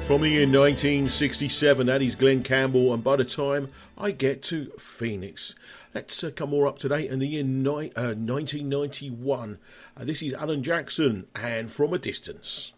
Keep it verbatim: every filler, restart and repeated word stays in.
From the year nineteen sixty-seven, that is Glenn Campbell, and by the time I get to Phoenix, let's uh, come more up to date in the year ni- uh, nineteen ninety-one. Uh, this is Alan Jackson, and From a Distance.